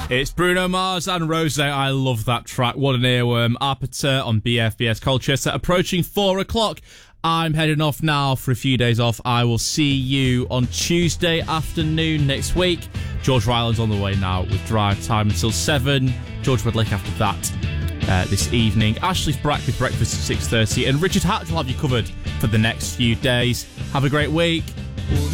It's Bruno Mars and Rosé. I love that track. What an earworm. Aperture on BFBS Culture. So approaching 4 o'clock. I'm heading off now for a few days off. I will see you on Tuesday afternoon next week. George Ryland's on the way now with Drive Time until 7. George Redlick after that this evening. Ashley's back with breakfast at 6:30. And Richard Hatch will have you covered for the next few days. Have a great week.